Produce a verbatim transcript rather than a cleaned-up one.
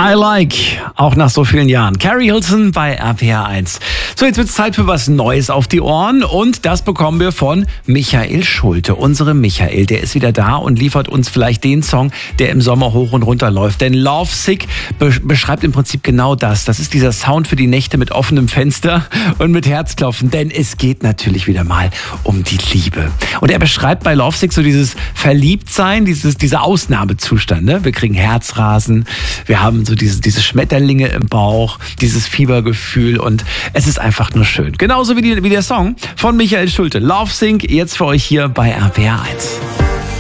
I Like, auch nach so vielen Jahren. Carrie Hilton bei R P R eins. So, jetzt wird es Zeit für was Neues auf die Ohren und das bekommen wir von Michael Schulte. Unsere Michael, der ist wieder da und liefert uns vielleicht den Song, der im Sommer hoch und runter läuft. Denn Love Sick be- beschreibt im Prinzip genau das. Das ist dieser Sound für die Nächte mit offenem Fenster und mit Herzklopfen. Denn es geht natürlich wieder mal um die Liebe. Und er beschreibt bei Love Sick so dieses Verliebtsein, dieses, dieser Ausnahmezustand. Ne? Wir kriegen Herzrasen, wir haben so diese, diese Schmetterlinge im Bauch, dieses Fiebergefühl und es ist einfach nur schön. Genauso wie, die, wie der Song von Michael Schulte. Love Sick, jetzt für euch hier bei R P R eins.